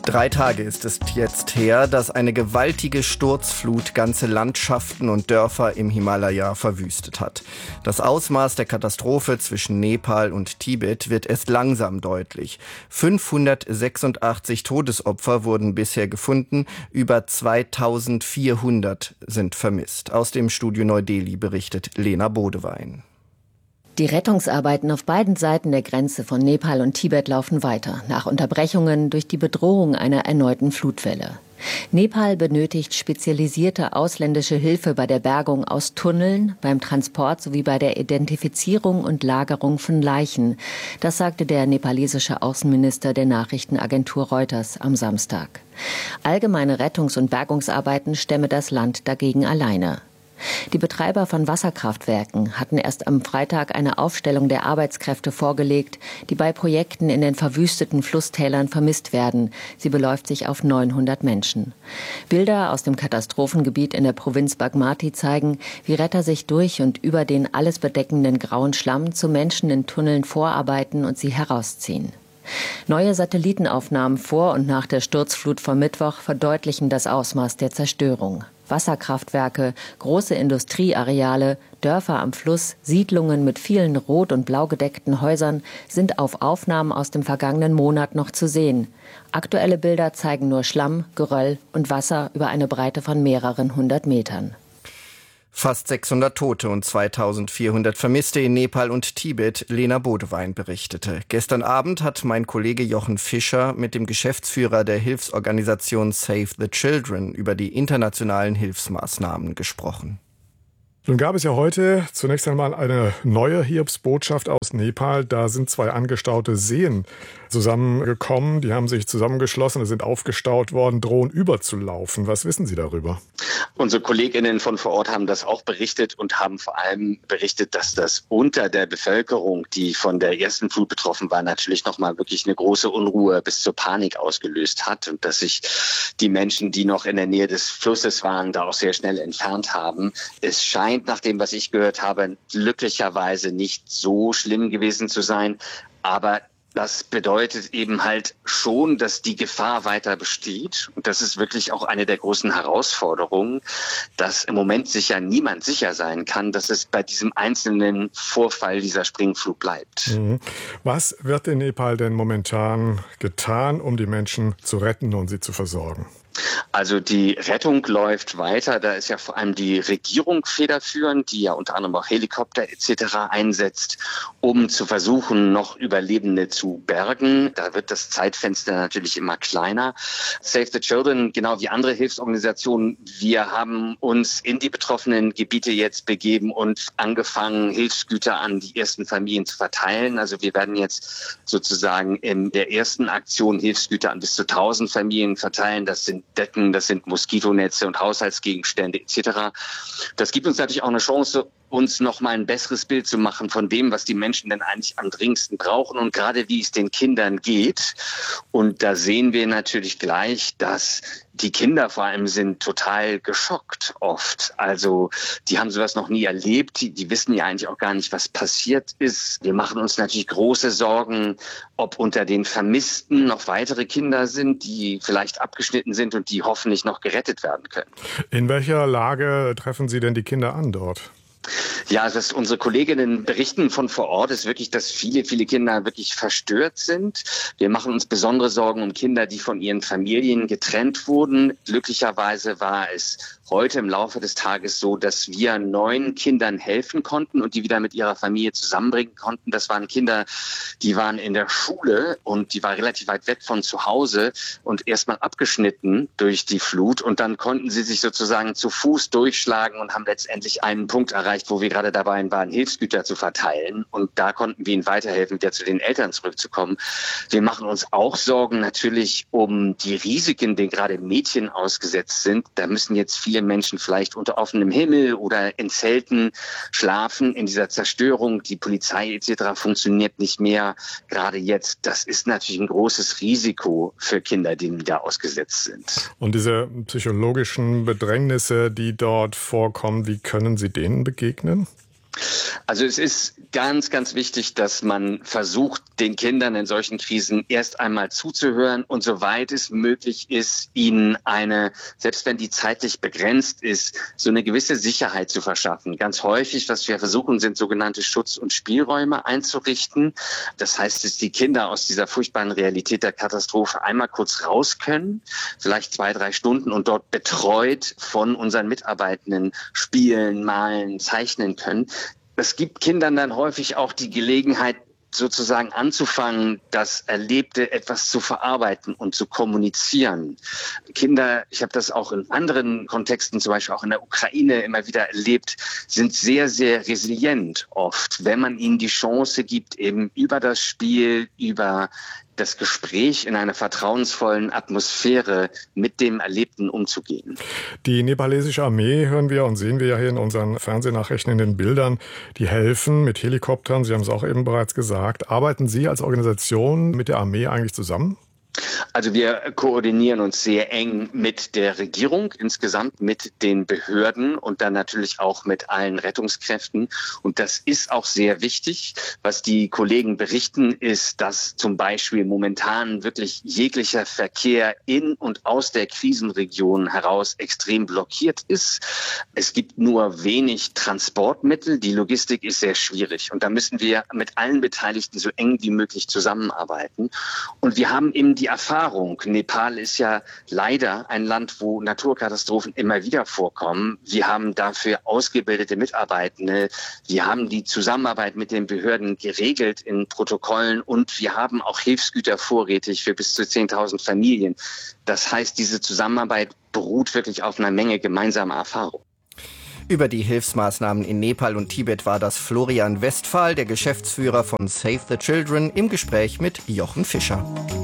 3 Tage ist es jetzt her, dass eine gewaltige Sturzflut ganze Landschaften und Dörfer im Himalaya verwüstet hat. Das Ausmaß der Katastrophe zwischen Nepal und Tibet wird erst langsam deutlich. 586 Todesopfer wurden bisher gefunden, über 2400 sind vermisst. Aus dem Studio Neu-Delhi berichtet Lena Bodewein. Die Rettungsarbeiten auf beiden Seiten der Grenze von Nepal und Tibet laufen weiter, nach Unterbrechungen durch die Bedrohung einer erneuten Flutwelle. Nepal benötigt spezialisierte ausländische Hilfe bei der Bergung aus Tunneln, beim Transport sowie bei der Identifizierung und Lagerung von Leichen. Das sagte der nepalesische Außenminister der Nachrichtenagentur Reuters am Samstag. Allgemeine Rettungs- und Bergungsarbeiten stemme das Land dagegen alleine. Die Betreiber von Wasserkraftwerken hatten erst am Freitag eine Aufstellung der Arbeitskräfte vorgelegt, die bei Projekten in den verwüsteten Flusstälern vermisst werden. Sie beläuft sich auf 900 Menschen. Bilder aus dem Katastrophengebiet in der Provinz Bagmati zeigen, wie Retter sich durch und über den alles bedeckenden grauen Schlamm zu Menschen in Tunneln vorarbeiten und sie herausziehen. Neue Satellitenaufnahmen vor und nach der Sturzflut vom Mittwoch verdeutlichen das Ausmaß der Zerstörung. Wasserkraftwerke, große Industrieareale, Dörfer am Fluss, Siedlungen mit vielen rot- und blau gedeckten Häusern sind auf Aufnahmen aus dem vergangenen Monat noch zu sehen. Aktuelle Bilder zeigen nur Schlamm, Geröll und Wasser über eine Breite von mehreren 100 Metern. Fast 600 Tote und 2400 Vermisste in Nepal und Tibet, Lena Bodewein berichtete. Gestern Abend hat mein Kollege Jochen Fischer mit dem Geschäftsführer der Hilfsorganisation Save the Children über die internationalen Hilfsmaßnahmen gesprochen. Nun gab es ja heute zunächst einmal eine neue Hiobsbotschaft aus Nepal. Da sind 2 angestaute Seen zusammengekommen. Die haben sich zusammengeschlossen, sind aufgestaut worden, drohen überzulaufen. Was wissen Sie darüber? Unsere KollegInnen von vor Ort haben das auch berichtet und haben vor allem berichtet, dass das unter der Bevölkerung, die von der ersten Flut betroffen war, natürlich nochmal wirklich eine große Unruhe bis zur Panik ausgelöst hat und dass sich die Menschen, die noch in der Nähe des Flusses waren, da auch sehr schnell entfernt haben. Es scheint, nach dem, was ich gehört habe, glücklicherweise nicht so schlimm gewesen zu sein, aber das bedeutet eben halt schon, dass die Gefahr weiter besteht. Und das ist wirklich auch eine der großen Herausforderungen, dass im Moment sicher niemand sicher sein kann, dass es bei diesem einzelnen Vorfall dieser Springflut bleibt. Was wird in Nepal denn momentan getan, um die Menschen zu retten und sie zu versorgen? Also die Rettung läuft weiter. Da ist ja vor allem die Regierung federführend, die ja unter anderem auch Helikopter etc. einsetzt, um zu versuchen, noch Überlebende zu bergen. Da wird das Zeitfenster natürlich immer kleiner. Save the Children, genau wie andere Hilfsorganisationen, wir haben uns in die betroffenen Gebiete jetzt begeben und angefangen, Hilfsgüter an die ersten Familien zu verteilen. Also wir werden jetzt sozusagen in der ersten Aktion Hilfsgüter an bis zu 1000 Familien verteilen. Das sind Decken, das sind Moskitonetze und Haushaltsgegenstände etc. Das gibt uns natürlich auch eine Chance, uns noch mal ein besseres Bild zu machen von dem, was die Menschen denn eigentlich am dringendsten brauchen und gerade wie es den Kindern geht. Und da sehen wir natürlich gleich, dass die Kinder vor allem sind total geschockt oft. Also die haben sowas noch nie erlebt. Die wissen ja eigentlich auch gar nicht, was passiert ist. Wir machen uns natürlich große Sorgen, ob unter den Vermissten noch weitere Kinder sind, die vielleicht abgeschnitten sind und die hoffentlich noch gerettet werden können. In welcher Lage treffen Sie denn die Kinder an dort? Ja, was unsere Kolleginnen berichten von vor Ort, ist wirklich, dass viele Kinder wirklich verstört sind. Wir machen uns besondere Sorgen um Kinder, die von ihren Familien getrennt wurden. Glücklicherweise war es heute im Laufe des Tages so, dass wir 9 Kindern helfen konnten und die wieder mit ihrer Familie zusammenbringen konnten. Das waren Kinder, die waren in der Schule und die war relativ weit weg von zu Hause und erstmal abgeschnitten durch die Flut. Und dann konnten sie sich sozusagen zu Fuß durchschlagen und haben letztendlich einen Punkt erreicht, wo wir gerade dabei waren, Hilfsgüter zu verteilen. Und da konnten wir ihnen weiterhelfen, wieder zu den Eltern zurückzukommen. Wir machen uns auch Sorgen natürlich um die Risiken, denen gerade Mädchen ausgesetzt sind. Da müssen jetzt viele Menschen vielleicht unter offenem Himmel oder in Zelten schlafen in dieser Zerstörung. Die Polizei etc. funktioniert nicht mehr. Gerade jetzt, das ist natürlich ein großes Risiko für Kinder, denen da ausgesetzt sind. Und diese psychologischen Bedrängnisse, die dort vorkommen, wie können Sie denen begegnen? Also es ist ganz, ganz wichtig, dass man versucht, den Kindern in solchen Krisen erst einmal zuzuhören und soweit es möglich ist, ihnen selbst wenn die zeitlich begrenzt ist, so eine gewisse Sicherheit zu verschaffen. Ganz häufig, was wir versuchen, sind sogenannte Schutz- und Spielräume einzurichten. Das heißt, dass die Kinder aus dieser furchtbaren Realität der Katastrophe einmal kurz raus können, vielleicht 2-3 Stunden und dort betreut von unseren Mitarbeitenden spielen, malen, zeichnen können. Das gibt Kindern dann häufig auch die Gelegenheit, sozusagen anzufangen, das Erlebte etwas zu verarbeiten und zu kommunizieren. Kinder, ich habe das auch in anderen Kontexten, zum Beispiel auch in der Ukraine immer wieder erlebt, sind sehr, sehr resilient oft, wenn man ihnen die Chance gibt, eben über das Spiel, über das Gespräch in einer vertrauensvollen Atmosphäre mit dem Erlebten umzugehen. Die nepalesische Armee hören wir und sehen wir ja hier in unseren Fernsehnachrichten in den Bildern. Die helfen mit Helikoptern, Sie haben es auch eben bereits gesagt. Arbeiten Sie als Organisation mit der Armee eigentlich zusammen? Also wir koordinieren uns sehr eng mit der Regierung, insgesamt mit den Behörden und dann natürlich auch mit allen Rettungskräften. Und das ist auch sehr wichtig. Was die Kollegen berichten, ist, dass zum Beispiel momentan wirklich jeglicher Verkehr in und aus der Krisenregion heraus extrem blockiert ist. Es gibt nur wenig Transportmittel. Die Logistik ist sehr schwierig. Und da müssen wir mit allen Beteiligten so eng wie möglich zusammenarbeiten. Und wir haben eben die Erfahrung. Nepal ist ja leider ein Land, wo Naturkatastrophen immer wieder vorkommen. Wir haben dafür ausgebildete Mitarbeitende. Wir haben die Zusammenarbeit mit den Behörden geregelt in Protokollen und wir haben auch Hilfsgüter vorrätig für bis zu 10.000 Familien. Das heißt, diese Zusammenarbeit beruht wirklich auf einer Menge gemeinsamer Erfahrung. Über die Hilfsmaßnahmen in Nepal und Tibet war das Florian Westphal, der Geschäftsführer von Save the Children, im Gespräch mit Jochen Fischer.